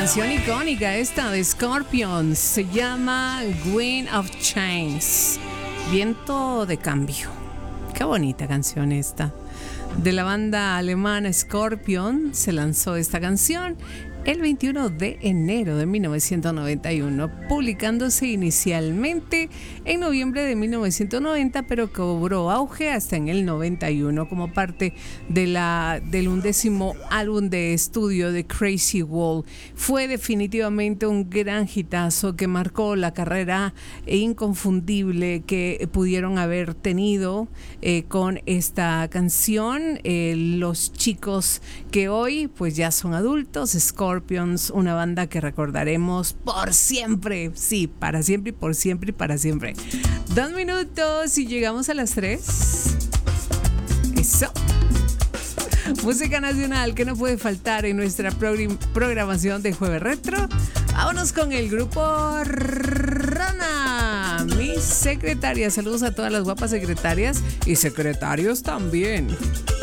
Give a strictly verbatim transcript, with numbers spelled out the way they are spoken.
Canción icónica esta de Scorpions, se llama Wind of Change, viento de cambio. Qué bonita canción esta. De la banda alemana Scorpion se lanzó esta canción el veintiuno de enero de mil novecientos noventa y uno, publicándose inicialmente en noviembre de mil novecientos noventa, pero cobró auge hasta en el noventa y uno como parte de la, del undécimo álbum de estudio de Crazy World. Fue definitivamente un gran hitazo que marcó la carrera inconfundible que pudieron haber tenido eh, con esta canción. Eh, los chicos que hoy pues ya son adultos, Scorpions, una banda que recordaremos por siempre, sí, para siempre y por siempre y para siempre. Dos minutos y llegamos a las tres. Eso. Música nacional que no puede faltar en nuestra progr- programación de Jueves Retro. Vámonos con el grupo Rana, mi secretaria. Saludos a todas las guapas secretarias y secretarios también.